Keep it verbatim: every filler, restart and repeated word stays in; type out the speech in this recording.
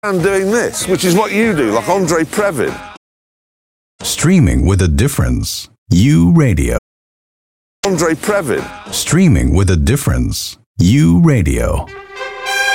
I'm doing this, which is what you do, like Andre Previn. Streaming with a difference. U Radio. Andre Previn. Streaming with a difference. U Radio.